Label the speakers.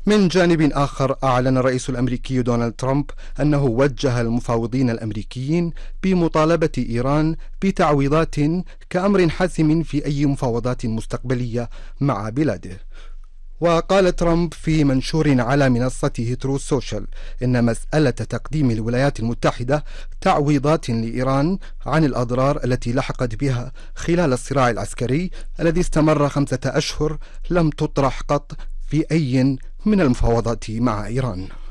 Speaker 1: من جانب آخر، أعلن الرئيس الأمريكي دونالد ترامب أنه وجه المفاوضين الأمريكيين بمطالبة إيران بتعويضات كأمر حاسم في أي مفاوضات مستقبلية مع بلاده. وقال ترامب في منشور على منصته ترو سوشيال إن مسألة تقديم الولايات المتحدة تعويضات لإيران عن الأضرار التي لحقت بها خلال الصراع العسكري الذي استمر 5 أشهر لم تطرح قط في أي من المفاوضات مع إيران.